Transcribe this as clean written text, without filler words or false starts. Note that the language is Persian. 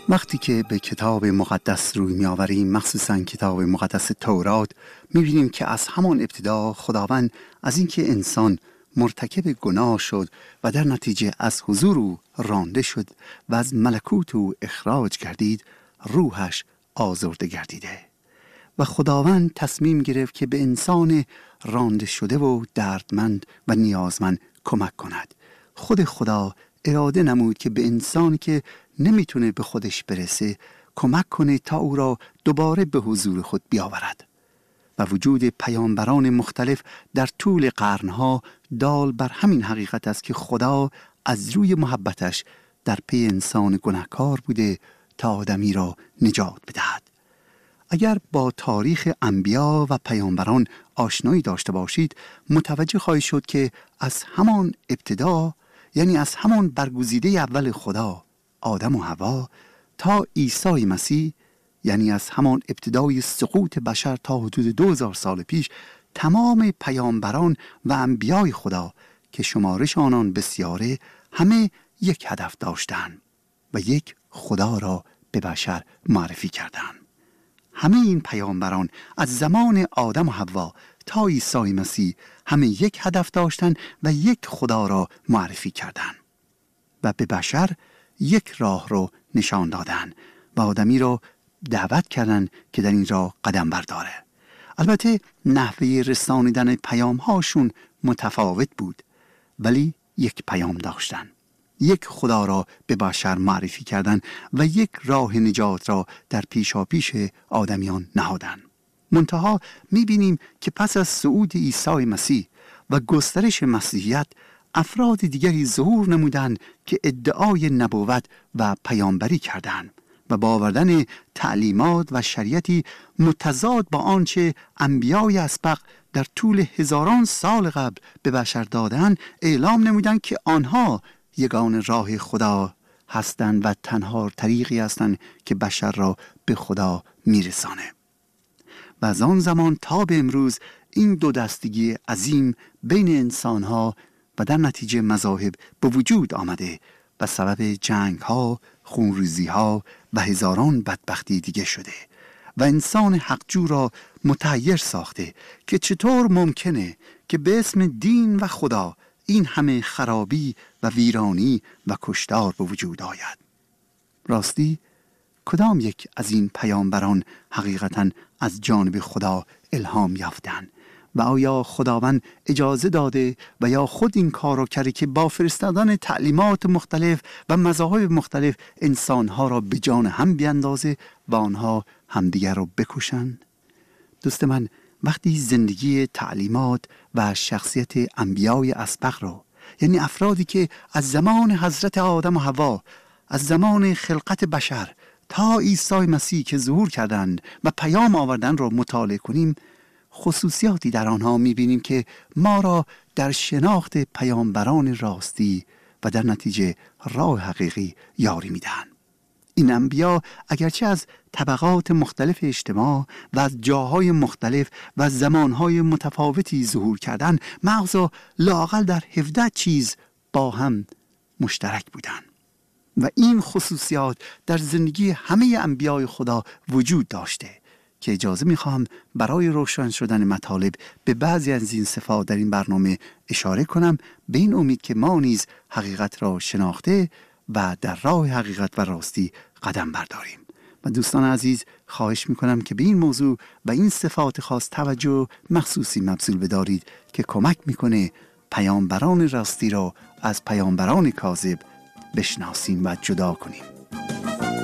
وقتی که به کتاب مقدس روی می‌آوریم، مخصوصاً کتاب مقدس تورات، می‌بینیم که از همان ابتدا خداوند از اینکه انسان مرتکب گناه شد و در نتیجه از حضور او رانده شد و از ملکوت او اخراج گردید، روحش آزرده گردیده و خداوند تصمیم گرفت که به انسان رانده شده و دردمند و نیازمند کمک کند. خود خدا اراده نمود که به انسانی که نمیتونه به خودش برسه کمک کنه تا او را دوباره به حضور خود بیاورد. و وجود پیامبران مختلف در طول قرنها دال بر همین حقیقت است که خدا از روی محبتش در پی انسان گناهکار بوده تا آدمی را نجات بدهد. اگر با تاریخ انبیا و پیامبران آشنایی داشته باشید، متوجه خواهید شد که از همان ابتدا، یعنی از همان برگزیده اول خدا، آدم و حوا، تا عیسی مسیح، یعنی از همان ابتدای سقوط بشر تا حدود 2000 سال پیش، تمام پیامبران و انبیای خدا که شمارش آنان بسیاره، همه یک هدف داشتند و یک خدا را به بشر معرفی کردند. همه این پیامبران از زمان آدم و حوا تا عیسی مسیح همه یک هدف داشتند و یک خدا را معرفی کردند و به بشر یک راه رو نشان دادند و آدمی را دعوت کردند که در این راه قدم برداره. البته نحوه رسانیدن پیام هاشون متفاوت بود، ولی یک پیام داشتند. یک خدا را به بشر معرفی کردند و یک راه نجات را در پیشاپیش آدمیان نهادند. منتها می‌بینیم که پس از صعود عیسی مسیح و گسترش مسیحیت، افراد دیگری ظهور نمودند که ادعای نبوت و پیامبری کردند و با آوردن تعلیمات و شریعتی متضاد با آنچه انبیای اسبق در طول هزاران سال قبل به بشر دادند، اعلام نمودند که آنها یگان راه خدا هستند و تنها طریقی هستند که بشر را به خدا میرسانه. و از آن زمان تا به امروز این دو دستگی عظیم بین انسانها و در نتیجه مذاهب به وجود آمده و سبب جنگ‌ها، خونریزی‌ها و هزاران بدبختی دیگه شده و انسان حقجو را متحیر ساخته که چطور ممکنه که به اسم دین و خدا این همه خرابی و ویرانی و کشتار به وجود آید. راستی کدام یک از این پیامبران حقیقتاً از جانب خدا الهام یافتند و آیا خداوند اجازه داده و یا خود این کار را کرده که با فرستادن تعلیمات مختلف و مذاهب مختلف انسانها را به جان هم بیندازه و آنها همدیگر را بکشند؟ دوست من، وقتی زندگی تعلیمات و شخصیت انبیای اسبق را، یعنی افرادی که از زمان حضرت آدم و حوا، از زمان خلقت بشر تا عیسی مسیح که ظهور کردند و پیام آوردن را مطالعه کنیم، خصوصیاتی در آنها می‌بینیم که ما را در شناخت پیامبران راستی و در نتیجه راه حقیقی یاری می‌دهند. این انبیا اگرچه از طبقات مختلف اجتماع و از جاهای مختلف و از زمانهای متفاوتی ظهور کردند، مغزا لااقل در 17 چیز با هم مشترک بودند و این خصوصیات در زندگی همه انبیای خدا وجود داشته که اجازه میخوام برای روشن شدن مطالب به بعضی از این صفات در این برنامه اشاره کنم، به این امید که ما نیز حقیقت را شناخته و در راه حقیقت و راستی قدم برداریم. و دوستان عزیز، خواهش میکنم که به این موضوع و این صفات خاص توجه مخصوصی مبذول بدارید که کمک میکنه پیامبران راستی را از پیامبران کاذب بشناسیم و جدا کنیم.